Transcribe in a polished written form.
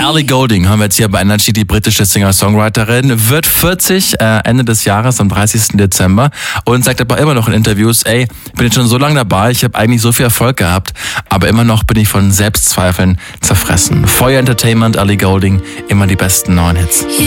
Ellie Goulding haben wir jetzt hier bei Energy, die britische Singer-Songwriterin, wird 40 Ende des Jahres am 30. Dezember und sagt aber immer noch in Interviews, ich bin jetzt schon so lange dabei, ich habe eigentlich so viel Erfolg gehabt, aber immer noch bin ich von Selbstzweifeln zerfressen. Feuer Entertainment, Ellie Goulding, immer die besten neuen Hits.